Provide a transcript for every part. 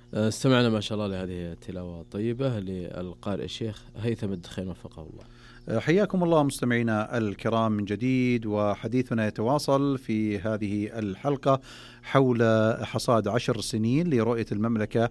استمعنا ما شاء الله لهذه التلاوة الطيبة للقارئ الشيخ هيثم الدخين وفقه الله. حياكم الله مستمعينا الكرام من جديد، وحديثنا يتواصل في هذه الحلقة حول حصاد 10 سنين لرؤية المملكة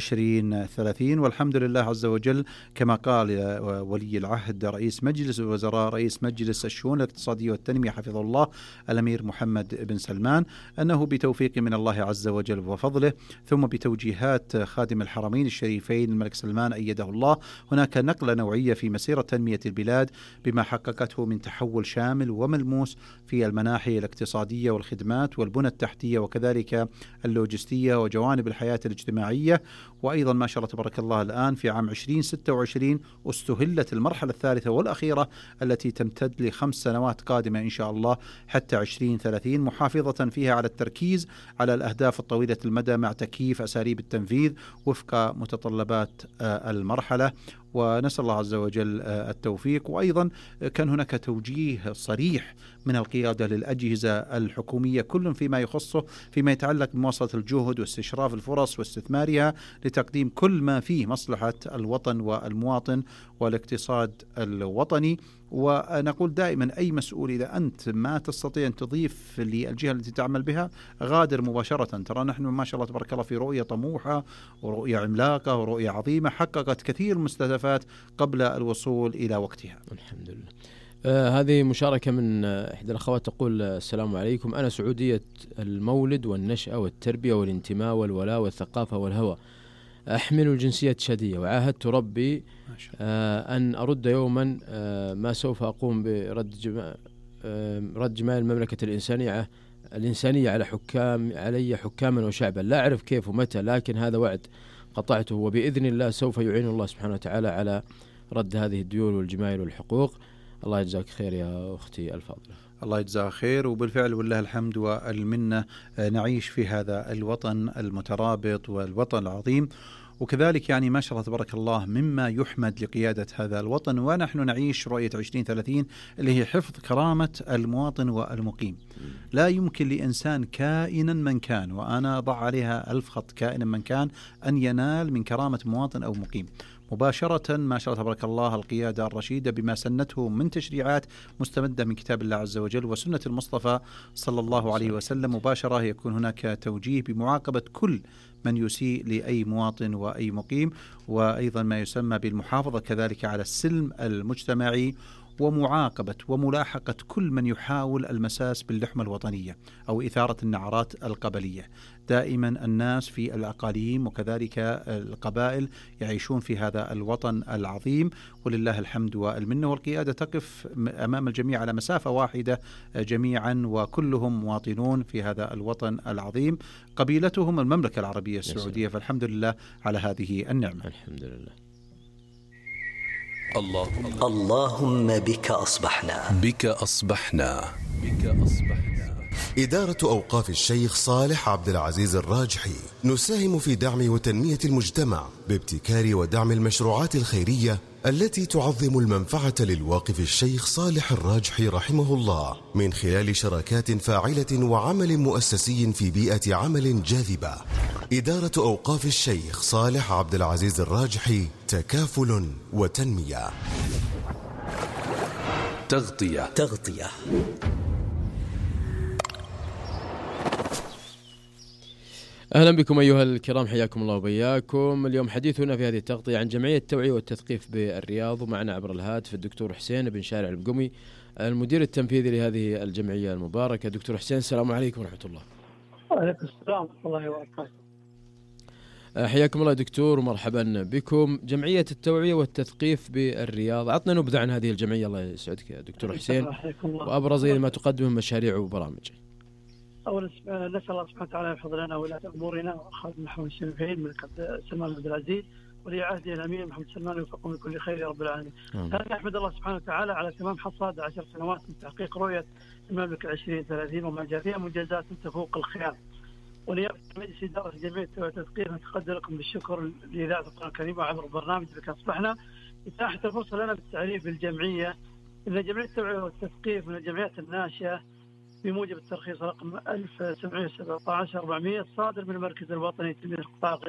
2030، والحمد لله عز وجل كما قال ولي العهد رئيس مجلس الوزراء رئيس مجلس الشؤون الاقتصادية والتنمية حفظه الله الأمير محمد بن سلمان، أنه بتوفيق من الله عز وجل وفضله ثم بتوجيهات خادم الحرمين الشريفين الملك سلمان أيده الله، هناك نقلة نوعية في مسيرة تنمية البلاد بما حققته من تحول شامل وملموس في المناحي الاقتصادية والخدمات والبنى التحتية وكذلك اللوجستية وجوانب الحياة الاجتماعية. وأيضا ما شاء الله تبارك الله الآن في عام 2026 استهلت المرحلة الثالثة والأخيرة التي تمتد ل5 سنوات قادمة إن شاء الله حتى 2030، محافظة فيها على التركيز على الأهداف الطويلة المدى مع تكييف أساليب التنفيذ وفق متطلبات المرحلة، ونسأل الله عز وجل التوفيق. وأيضا كان هناك توجيه صريح من القيادة للأجهزة الحكومية كل فيما يخصه فيما يتعلق بمواصلة الجهد واستشراف الفرص واستثمارها لتقديم كل ما فيه مصلحة الوطن والمواطن والاقتصاد الوطني. ونقول دائما أي مسؤول إذا أنت ما تستطيع أن تضيف للجهة التي تعمل بها غادر مباشرة. ترى نحن ما شاء الله تبارك الله في رؤية طموحة ورؤية عملاقة ورؤية عظيمة حققت كثير من المستهدفات قبل الوصول إلى وقتها. الحمد لله. هذه مشاركة من إحدى الأخوات تقول: السلام عليكم، أنا سعودية المولد والنشأة والتربية والانتماء والولاء والثقافة والهوى، أحمل الجنسية التشادية، وعاهدت ربي أن أرد يوما ما سوف أقوم برد رد جماهير المملكة الإنسانية علي حكاما وشعبا، لا أعرف كيف ومتى، لكن هذا وعد قطعته، وبإذن الله سوف يعين الله سبحانه وتعالى على رد هذه الديون والجمايل والحقوق. الله يجزاك خير يا أختي الفاضلة. الله يجزاه خير، وبالفعل والله الحمد والمنة نعيش في هذا الوطن المترابط والوطن العظيم، وكذلك يعني ما شاء الله تبارك الله مما يحمد لقيادة هذا الوطن. ونحن نعيش رؤية 2030 اللي هي حفظ كرامة المواطن والمقيم. لا يمكن لإنسان كائنا من كان، وأنا ضع عليها 1000 خط، كائنا من كان، أن ينال من كرامة مواطن أو مقيم مباشرة. ما شاء الله تبارك الله القيادة الرشيدة بما سنته من تشريعات مستمدة من كتاب الله عز وجل وسنة المصطفى صلى الله عليه وسلم، مباشرة يكون هناك توجيه بمعاقبة كل من يسيء لأي مواطن وأي مقيم، وأيضا ما يسمى بالمحافظة كذلك على السلم المجتمعي، ومعاقبة وملاحقة كل من يحاول المساس باللحمة الوطنية أو إثارة النعرات القبلية. دائما الناس في الأقاليم وكذلك القبائل يعيشون في هذا الوطن العظيم، ولله الحمد والمنة، والقيادة تقف أمام الجميع على مسافة واحدة جميعا، وكلهم مواطنون في هذا الوطن العظيم، قبيلتهم المملكة العربية السعودية، فالحمد لله على هذه النعمة. الحمد لله. اللهم بك أصبحنا. إدارة أوقاف الشيخ صالح عبد العزيز الراجحي نساهم في دعم وتنمية المجتمع بابتكار ودعم المشروعات الخيرية التي تعظم المنفعة للواقف الشيخ صالح الراجحي رحمه الله من خلال شراكات فاعلة وعمل مؤسسي في بيئة عمل جاذبة. إدارة أوقاف الشيخ صالح عبد العزيز الراجحي، تكافل وتنمية. تغطية. أهلا بكم أيها الكرام، حياكم الله وبياكم. اليوم حديثنا في هذه التغطية عن جمعية التوعية والتثقيف بالرياض، ومعنا عبر الهاتف الدكتور حسين بن شارع البقمي المدير التنفيذي لهذه الجمعية المباركة. دكتور حسين، السلام عليكم ورحمة الله. وعليكم السلام ورحمة الله وبركاته. حياكم الله دكتور ومرحبا بكم. جمعية التوعية والتثقيف بالرياض، عطنا نبذة عن هذه الجمعية الله يسعدك يا دكتور حسين، وأبرز ما تقدم من مشاريع وبرامج. أولا نسأل الله سبحانه وتعالى يحفظ لنا ولاة أمورنا وخادم محمد الشريفين الملك سلمان عبد العزيز ولي عهده الأمير محمد سلمان ويوفقهم لكل خير يا رب العالمين. ثانيا أحمد الله سبحانه وتعالى على تمام حصاد 10 سنوات من تحقيق رؤية المملكة 2030 وما جاء فيها منجزات تفوق الخيال. وليابد مجلس إدارة جمعية التثقيف نتقدم لكم بالشكر لإذاعة القرآن الكريم وعبر البرنامج بك أصبحنا إتاحة الفرصة لنا بالتعريف بالجمعية. إن جمعية التوعية والتثقيف من الجمعيات الناشئة بموجب الترخيص رقم 1717-400 الصادر من المركز الوطني لتنمية القطاع